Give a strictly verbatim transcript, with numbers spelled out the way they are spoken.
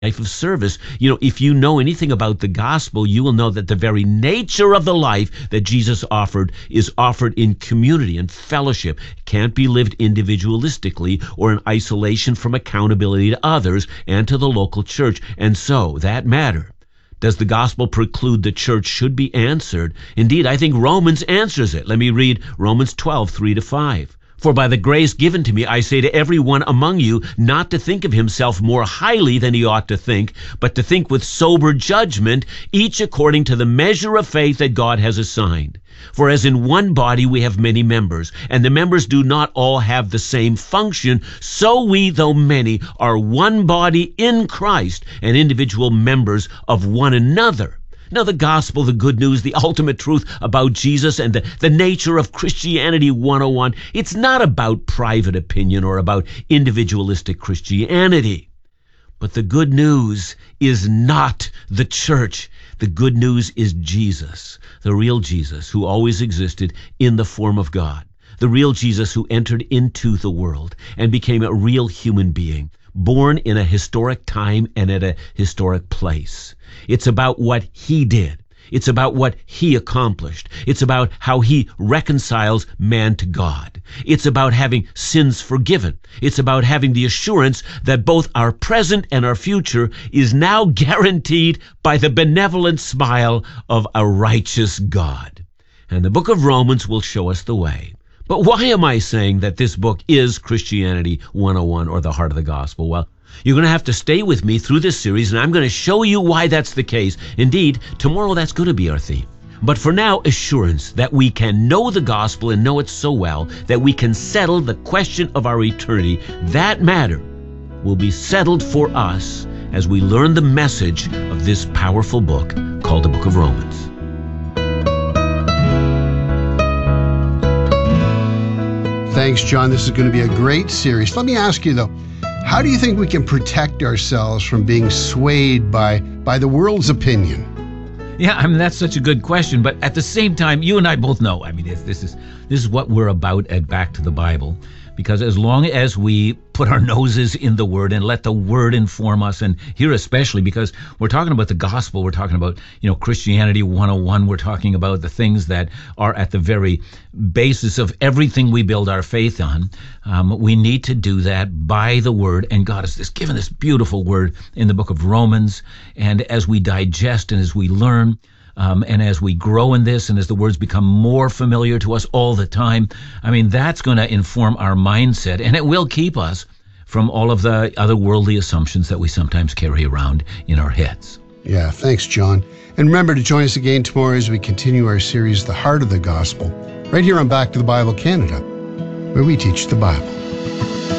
life of service. You know, if you know anything about the gospel, you will know that the very nature of the life that Jesus offered is offered in community and fellowship. It can't be lived individualistically or in isolation from accountability to others and to the local church. And so that matter. Does the gospel preclude the church should be answered? Indeed, I think Romans answers it. Let me read Romans twelve, three to five. For by the grace given to me, I say to every one among you not to think of himself more highly than he ought to think, but to think with sober judgment, each according to the measure of faith that God has assigned. For as in one body we have many members, and the members do not all have the same function, so we, though many, are one body in Christ, and individual members of one another. Now, the gospel, the good news, the ultimate truth about Jesus and the, the nature of Christianity one oh one, it's not about private opinion or about individualistic Christianity. But the good news is not the church. The good news is Jesus, the real Jesus who always existed in the form of God, the real Jesus who entered into the world and became a real human being, born in a historic time and at a historic place. It's about what he did. It's about what he accomplished. It's about how he reconciles man to God. It's about having sins forgiven. It's about having the assurance that both our present and our future is now guaranteed by the benevolent smile of a righteous God. And the book of Romans will show us the way. But why am I saying that this book is Christianity one oh one or the heart of the gospel? Well, you're going to have to stay with me through this series, and I'm going to show you why that's the case. Indeed, tomorrow that's going to be our theme. But for now, assurance that we can know the gospel and know it so well that we can settle the question of our eternity. That matter will be settled for us as we learn the message of this powerful book called the Book of Romans. Thanks, John. This is going to be a great series. Let me ask you, though, how do you think we can protect ourselves from being swayed by, by the world's opinion? Yeah, I mean, that's such a good question. But at the same time, you and I both know, I mean, it's, this is this is what we're about at Back to the Bible. Because as long as we put our noses in the Word and let the Word inform us, and here especially because we're talking about the gospel, we're talking about, you know, Christianity one oh one, we're talking about the things that are at the very basis of everything we build our faith on. Um, we need to do that by the Word, and God has this, given this beautiful Word in the book of Romans, and as we digest and as we learn, Um, and as we grow in this and as the words become more familiar to us all the time, I mean, that's going to inform our mindset, and it will keep us from all of the other worldly assumptions that we sometimes carry around in our heads. Yeah, thanks, John. And remember to join us again tomorrow as we continue our series, The Heart of the Gospel, right here on Back to the Bible Canada, where we teach the Bible.